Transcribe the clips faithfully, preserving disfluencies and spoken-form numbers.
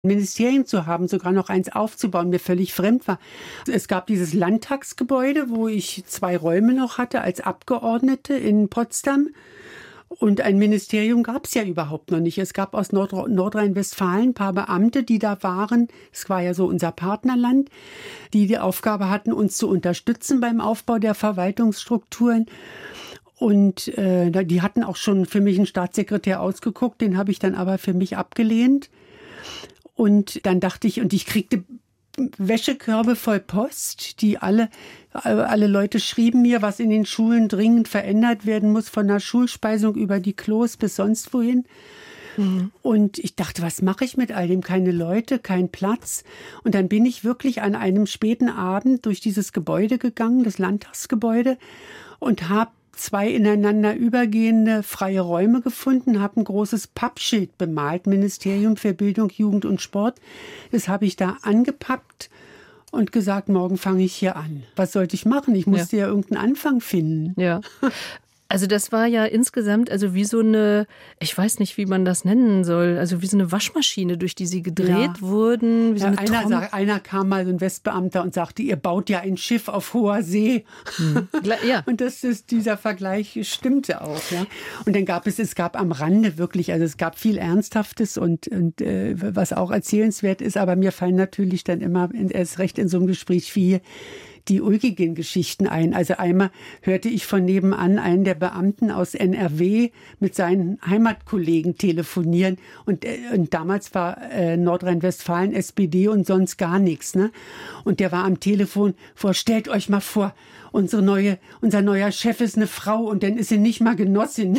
Ministerien zu haben, sogar noch eins aufzubauen, mir völlig fremd war. Es gab dieses Landtagsgebäude, wo ich zwei Räume noch hatte als Abgeordnete in Potsdam. Und ein Ministerium gab es ja überhaupt noch nicht. Es gab aus Nord- Nordrhein-Westfalen ein paar Beamte, die da waren. Es war ja so unser Partnerland, die die Aufgabe hatten, uns zu unterstützen beim Aufbau der Verwaltungsstrukturen. Und äh, die hatten auch schon für mich einen Staatssekretär ausgeguckt, den habe ich dann aber für mich abgelehnt. Und dann dachte ich, und ich kriegte Wäschekörbe voll Post, die alle, alle Leute schrieben mir, was in den Schulen dringend verändert werden muss, von der Schulspeisung über die Klos bis sonst wohin. Mhm. Und ich dachte, was mache ich mit all dem? Keine Leute, kein Platz. Und dann bin ich wirklich an einem späten Abend durch dieses Gebäude gegangen, das Landtagsgebäude, und habe zwei ineinander übergehende freie Räume gefunden, habe ein großes Pappschild bemalt, Ministerium für Bildung, Jugend und Sport. Das habe ich da angepappt und gesagt, morgen fange ich hier an. Was sollte ich machen? Ich musste ja, ja irgendeinen Anfang finden. Ja. Also das war ja insgesamt also wie so eine, ich weiß nicht, wie man das nennen soll, also wie so eine Waschmaschine, durch die sie gedreht ja. wurden. Wie so ja, eine einer, sag, einer kam mal, so ein Westbeamter, und sagte, ihr baut ja ein Schiff auf hoher See. Hm. Ja. Und das ist, dieser Vergleich stimmte auch. Ja. Und dann gab es, es gab am Rande wirklich, also es gab viel Ernsthaftes und, und äh, was auch erzählenswert ist, aber mir fallen natürlich dann immer erst recht in so einem Gespräch wie hier die ulkigen Geschichten ein. Also einmal hörte ich von nebenan einen der Beamten aus N R W mit seinen Heimatkollegen telefonieren. Und, äh, und damals war äh, Nordrhein-Westfalen S P D und sonst gar nichts. Ne? Und der war am Telefon vor, stellt euch mal vor, unsere neue, unser neuer Chef ist eine Frau und dann ist sie nicht mal Genossin.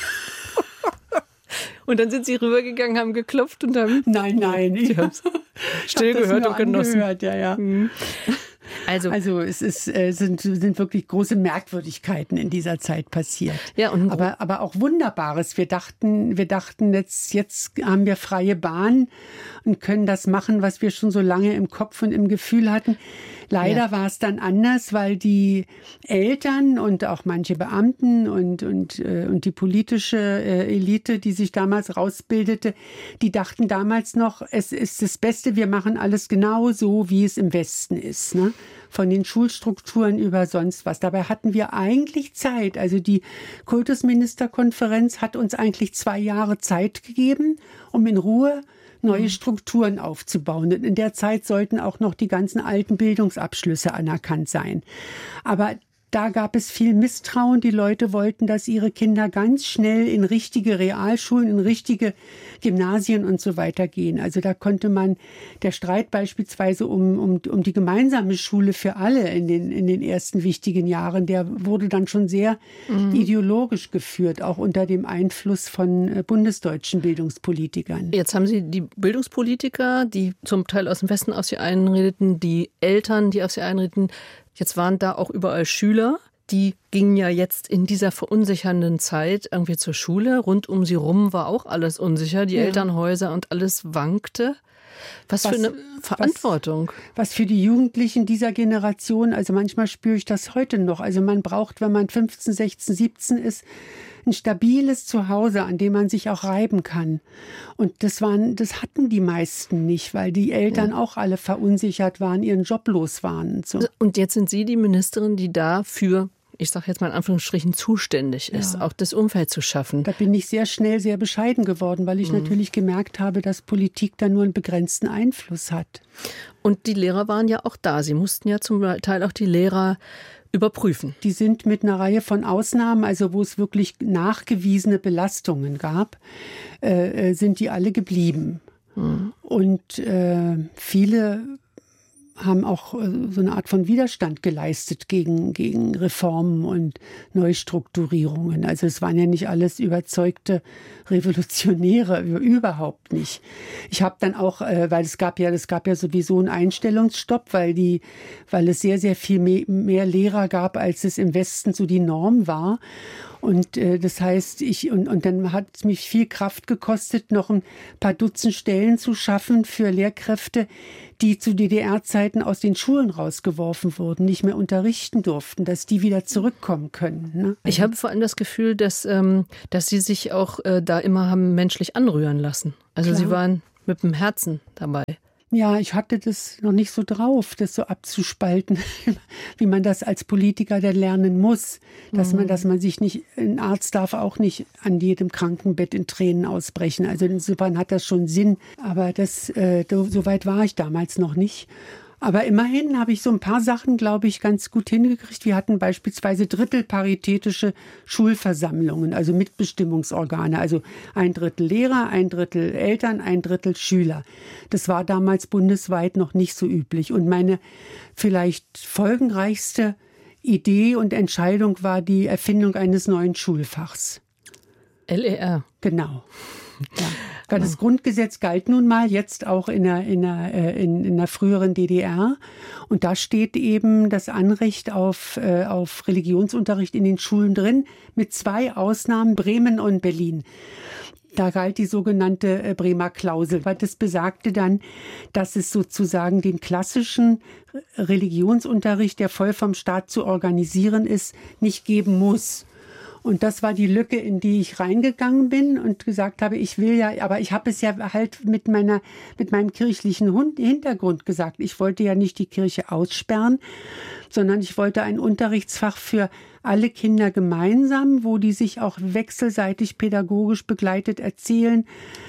Und dann sind Sie rübergegangen, haben geklopft und haben... Nein, nein. Ich habe still gehört und genossen. Angehört, ja, ja. Mhm. Also, also es ist, äh, sind, sind wirklich große Merkwürdigkeiten in dieser Zeit passiert. Ja, und aber, aber auch Wunderbares. Wir dachten, wir dachten jetzt, jetzt haben wir freie Bahn und können das machen, was wir schon so lange im Kopf und im Gefühl hatten. Leider ja. war es dann anders, weil die Eltern und auch manche Beamten und, und, äh, und die politische äh, Elite, die sich damals rausbildete, die dachten damals noch, es ist das Beste, wir machen alles genau so, wie es im Westen ist, ne? Von den Schulstrukturen über sonst was. Dabei hatten wir eigentlich Zeit. Also die Kultusministerkonferenz hat uns eigentlich zwei Jahre Zeit gegeben, um in Ruhe neue Strukturen aufzubauen. Und in der Zeit sollten auch noch die ganzen alten Bildungsabschlüsse anerkannt sein. Aber da gab es viel Misstrauen. Die Leute wollten, dass ihre Kinder ganz schnell in richtige Realschulen, in richtige Gymnasien und so weiter gehen. Also da konnte man, der Streit beispielsweise um, um, um die gemeinsame Schule für alle in den, in den ersten wichtigen Jahren, der wurde dann schon sehr mhm. ideologisch geführt, auch unter dem Einfluss von bundesdeutschen Bildungspolitikern. Jetzt haben Sie die Bildungspolitiker, die zum Teil aus dem Westen auf Sie einredeten, die Eltern, die auf Sie einredeten. Jetzt waren da auch überall Schüler, die gingen ja jetzt in dieser verunsichernden Zeit irgendwie zur Schule. Rund um sie rum war auch alles unsicher, die ja. Elternhäuser und alles wankte. Was, was für eine Verantwortung. Was, was für die Jugendlichen dieser Generation, also manchmal spüre ich das heute noch. Also man braucht, wenn man fünfzehn, sechzehn, siebzehn ist, ein stabiles Zuhause, an dem man sich auch reiben kann. Und das waren, das hatten die meisten nicht, weil die Eltern ja. auch alle verunsichert waren, ihren Job los waren. Und, so. Und jetzt sind Sie die Ministerin, die dafür, ich sage jetzt mal in Anführungsstrichen, zuständig ist, ja. auch das Umfeld zu schaffen. Da bin ich sehr schnell sehr bescheiden geworden, weil ich mhm. natürlich gemerkt habe, dass Politik da nur einen begrenzten Einfluss hat. Und die Lehrer waren ja auch da. Sie mussten ja zum Teil auch die Lehrer überprüfen. Die sind mit einer Reihe von Ausnahmen, also wo es wirklich nachgewiesene Belastungen gab, äh, sind die alle geblieben. Mhm. Und äh, viele haben auch so eine Art von Widerstand geleistet gegen, gegen Reformen und Neustrukturierungen. Also es waren ja nicht alles überzeugte Revolutionäre, überhaupt nicht. Ich habe dann auch, weil es gab ja, es gab ja sowieso einen Einstellungsstopp, weil die, weil es sehr, sehr viel mehr, mehr Lehrer gab, als es im Westen so die Norm war. Und äh, das heißt, ich und, und dann hat es mich viel Kraft gekostet, noch ein paar Dutzend Stellen zu schaffen für Lehrkräfte, die zu D D R-Zeiten aus den Schulen rausgeworfen wurden, nicht mehr unterrichten durften, dass die wieder zurückkommen können. Ne? Ich habe vor allem das Gefühl, dass, ähm, dass Sie sich auch äh, da immer haben menschlich anrühren lassen. Also Klar. Sie waren mit dem Herzen dabei. Ja, ich hatte das noch nicht so drauf, das so abzuspalten, wie man das als Politiker dann lernen muss. Dass man, dass man sich nicht, ein Arzt darf auch nicht an jedem Krankenbett in Tränen ausbrechen. Also insofern hat das schon Sinn. Aber das, äh, so weit war ich damals noch nicht. Aber immerhin habe ich so ein paar Sachen, glaube ich, ganz gut hingekriegt. Wir hatten beispielsweise drittelparitätische Schulversammlungen, also Mitbestimmungsorgane. Also ein Drittel Lehrer, ein Drittel Eltern, ein Drittel Schüler. Das war damals bundesweit noch nicht so üblich. Und meine vielleicht folgenreichste Idee und Entscheidung war die Erfindung eines neuen Schulfachs. L E R. Genau. Ja. Das Grundgesetz galt nun mal jetzt auch in der, in, der, in, in der früheren D D R. Und da steht eben das Anrecht auf, auf Religionsunterricht in den Schulen drin, mit zwei Ausnahmen, Bremen und Berlin. Da galt die sogenannte Bremer Klausel, weil das besagte dann, dass es sozusagen den klassischen Religionsunterricht, der voll vom Staat zu organisieren ist, nicht geben muss. Und das war die Lücke, in die ich reingegangen bin und gesagt habe, ich will ja, aber ich habe es ja halt mit meiner, mit meinem kirchlichen Hintergrund gesagt. Ich wollte ja nicht die Kirche aussperren, sondern ich wollte ein Unterrichtsfach für alle Kinder gemeinsam, wo die sich auch wechselseitig pädagogisch begleitet erzählen,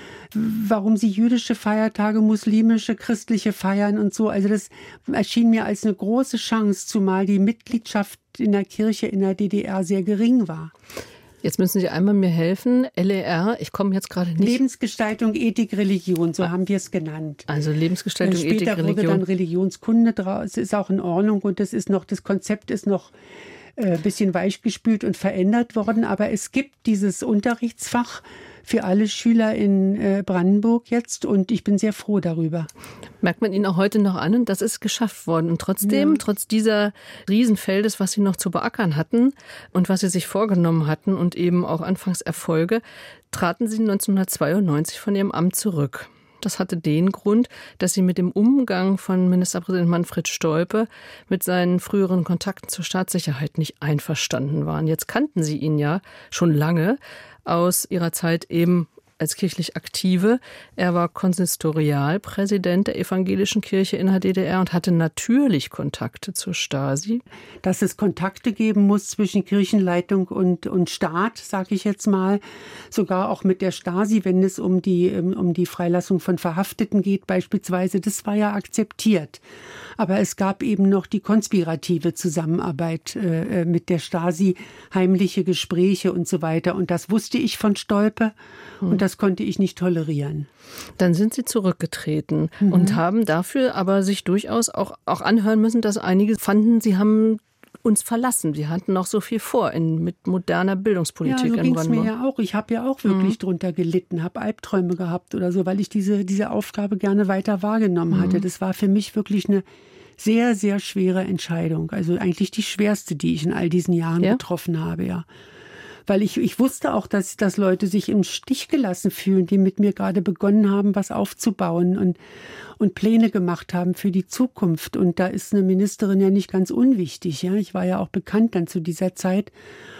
warum sie jüdische Feiertage, muslimische, christliche feiern und so. Also das erschien mir als eine große Chance, zumal die Mitgliedschaft in der Kirche in der D D R sehr gering war. Jetzt müssen Sie einmal mir helfen. L E R, ich komme jetzt gerade nicht. Lebensgestaltung, Ethik, Religion, so haben wir es genannt. Also Lebensgestaltung, Später Ethik, Religion. Später wurde dann Religionskunde draus. Es ist auch in Ordnung und das ist noch, das Konzept ist noch ein äh, bisschen weichgespült und verändert worden. Aber es gibt dieses Unterrichtsfach für alle Schüler in äh, Brandenburg jetzt und ich bin sehr froh darüber. Merkt man Ihnen auch heute noch an und das ist geschafft worden. Und trotzdem, ja. trotz dieser Riesenfeldes, was Sie noch zu beackern hatten und was Sie sich vorgenommen hatten und eben auch Anfangserfolge, traten Sie neunzehnhundertzweiundneunzig von Ihrem Amt zurück. Das hatte den Grund, dass Sie mit dem Umgang von Ministerpräsident Manfred Stolpe mit seinen früheren Kontakten zur Staatssicherheit nicht einverstanden waren. Jetzt kannten Sie ihn ja schon lange aus Ihrer Zeit eben als kirchlich Aktive. Er war Konsistorialpräsident der evangelischen Kirche in der D D R und hatte natürlich Kontakte zur Stasi. Dass es Kontakte geben muss zwischen Kirchenleitung und, und Staat, sage ich jetzt mal, sogar auch mit der Stasi, wenn es um die, um die Freilassung von Verhafteten geht beispielsweise, das war ja akzeptiert. Aber es gab eben noch die konspirative Zusammenarbeit äh, mit der Stasi, heimliche Gespräche und so weiter. Und das wusste ich von Stolpe hm. und das konnte ich nicht tolerieren. Dann sind Sie zurückgetreten mhm. und haben dafür aber sich durchaus auch, auch anhören müssen, dass einige fanden, Sie haben uns verlassen. Sie hatten noch so viel vor in, mit moderner Bildungspolitik. Ja, so ging es mir Brandenburg. ja auch. Ich habe ja auch wirklich mhm. drunter gelitten, habe Albträume gehabt oder so, weil ich diese, diese Aufgabe gerne weiter wahrgenommen mhm. hatte. Das war für mich wirklich eine sehr, sehr schwere Entscheidung. Also eigentlich die schwerste, die ich in all diesen Jahren ja? getroffen habe, ja. Weil ich, ich wusste auch, dass, dass Leute sich im Stich gelassen fühlen, die mit mir gerade begonnen haben, was aufzubauen und, und Pläne gemacht haben für die Zukunft. Und da ist eine Ministerin ja nicht ganz unwichtig. Ja? Ich war ja auch bekannt dann zu dieser Zeit.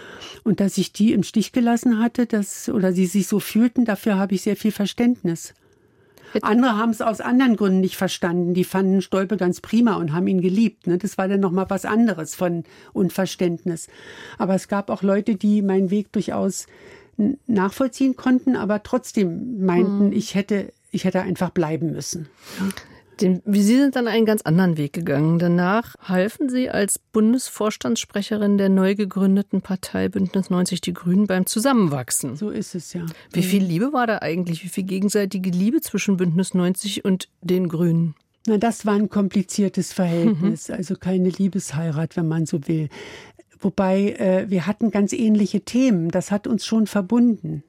Und dass ich die im Stich gelassen hatte, dass, oder sie sich so fühlten, dafür habe ich sehr viel Verständnis. Andere haben es aus anderen Gründen nicht verstanden. Die fanden Stolpe ganz prima und haben ihn geliebt. Das war dann noch mal was anderes von Unverständnis. Aber es gab auch Leute, die meinen Weg durchaus nachvollziehen konnten, aber trotzdem meinten, hm. ich hätte, ich hätte einfach bleiben müssen. Ja. Den, Sie sind dann einen ganz anderen Weg gegangen. Danach halfen Sie als Bundesvorstandssprecherin der neu gegründeten Partei Bündnis neunzig Die Grünen beim Zusammenwachsen. So ist es, ja. Wie viel Liebe war da eigentlich? Wie viel gegenseitige Liebe zwischen Bündnis neunzig und den Grünen? Na, das war ein kompliziertes Verhältnis, mhm. also keine Liebesheirat, wenn man so will. Wobei, äh, wir hatten ganz ähnliche Themen. Das hat uns schon verbunden.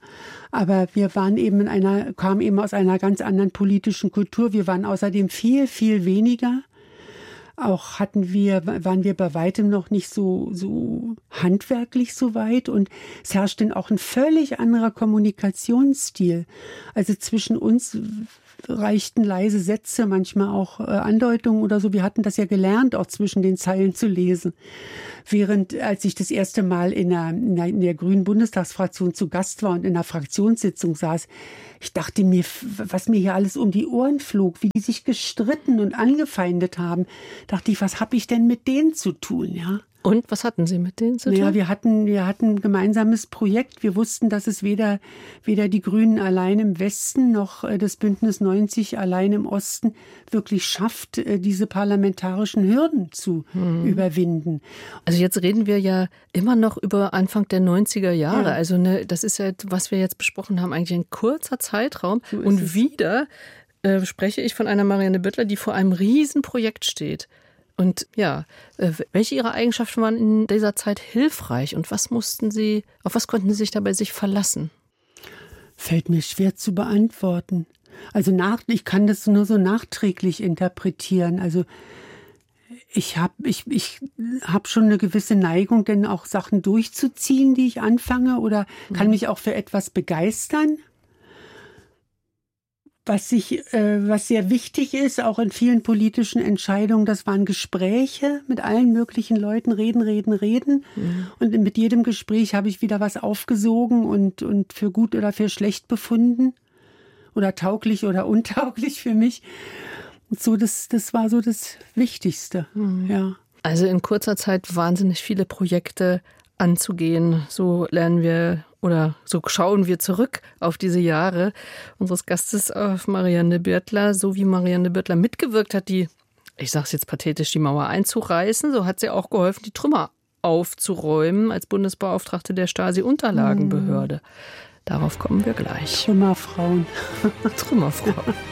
Aber wir waren eben in einer, kamen eben aus einer ganz anderen politischen Kultur. Wir waren außerdem viel, viel weniger. Auch hatten wir, waren wir bei weitem noch nicht so, so handwerklich so weit. Und es herrschte auch ein völlig anderer Kommunikationsstil. Also zwischen uns reichten leise Sätze, manchmal auch äh, Andeutungen oder so. Wir hatten das ja gelernt, auch zwischen den Zeilen zu lesen. Während, als ich das erste Mal in der, in der, in der Grünen Bundestagsfraktion zu Gast war und in der Fraktionssitzung saß, ich dachte mir, was mir hier alles um die Ohren flog, wie die sich gestritten und angefeindet haben, dachte ich, was habe ich denn mit denen zu tun, ja? Und was hatten Sie mit denen zu tun? Ja, wir hatten, wir hatten ein gemeinsames Projekt. Wir wussten, dass es weder, weder die Grünen allein im Westen noch das Bündnis neunzig allein im Osten wirklich schafft, diese parlamentarischen Hürden zu hm. überwinden. Also jetzt reden wir ja immer noch über Anfang der neunziger Jahre. Ja. Also ne, das ist ja, was wir jetzt besprochen haben, eigentlich ein kurzer Zeitraum. So Und es. wieder äh, spreche ich von einer Marianne Böttler, die vor einem Riesenprojekt steht. Und ja, welche Ihrer Eigenschaften waren in dieser Zeit hilfreich und was mussten Sie, auf was konnten Sie sich dabei sich verlassen? Fällt mir schwer zu beantworten. Also nach, ich kann das nur so nachträglich interpretieren. Also ich habe ich, ich hab schon eine gewisse Neigung, denn auch Sachen durchzuziehen, die ich anfange, oder kann mich auch für etwas begeistern. Was ich, äh, was sehr wichtig ist, auch in vielen politischen Entscheidungen, das waren Gespräche mit allen möglichen Leuten, reden, reden, reden. Mhm. Und mit jedem Gespräch habe ich wieder was aufgesogen und, und für gut oder für schlecht befunden. Oder tauglich oder untauglich für mich. Und so, das, das war so das Wichtigste, mhm. ja. Also in kurzer Zeit wahnsinnig viele Projekte anzugehen. So lernen wir oder so schauen wir zurück auf diese Jahre unseres Gastes, auf Marianne Böttler. So wie Marianne Böttler mitgewirkt hat, die, ich sage es jetzt pathetisch, die Mauer einzureißen, so hat sie auch geholfen, die Trümmer aufzuräumen als Bundesbeauftragte der Stasi-Unterlagenbehörde. Darauf kommen wir gleich. Trümmerfrauen. Trümmerfrauen.